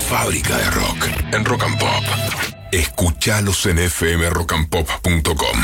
fábrica de rock en Rock and Pop. Escuchalos en fmrockandpop.com.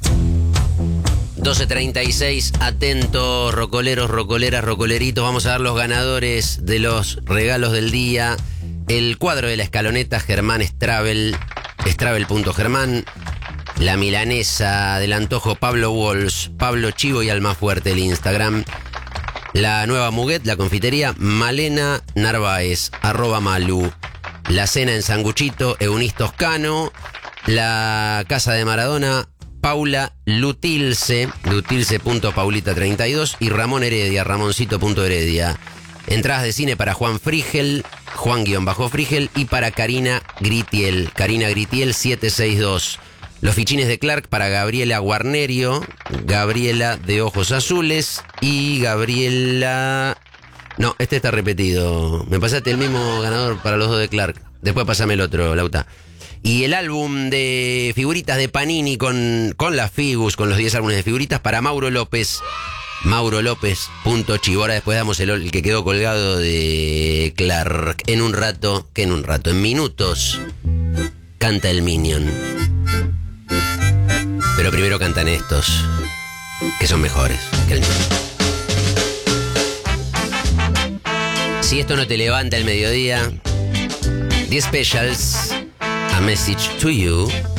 12:36, atentos, rocoleros, rocoleras, rocoleritos. Vamos a dar los ganadores de los regalos del día. El cuadro de la escaloneta, Germán Stravel, Stravel.Germán. La milanesa del antojo, Pablo Walsh, Pablo Chivo y Almafuerte, el Instagram. La nueva Muguet, la confitería, Malena Narváez, @Malu. La cena en Sanguchito, Eunice Toscano. La casa de Maradona, Paula Lutilce, Lutilce.Paulita32 y Ramón Heredia, Ramoncito.Heredia. Entradas de cine para Juan Frigel, Juan-Frigel y para Karina Gritiel, Karina Gritiel 762. Los fichines de Clark para Gabriela Guarnerio, Gabriela de Ojos Azules y Gabriela... No, este está repetido. Me pasaste el mismo ganador para los dos de Clark. Después pásame el otro, Lauta. Y el álbum de figuritas de Panini con las figus, con los 10 álbumes de figuritas para Mauro López. MauroLópez.Chivo. Ahora después damos el que quedó colgado de Clark. En minutos canta el Minion. Pero primero cantan estos, que son mejores que el Minion. Si esto no te levanta el mediodía, The Specials, A Message to You.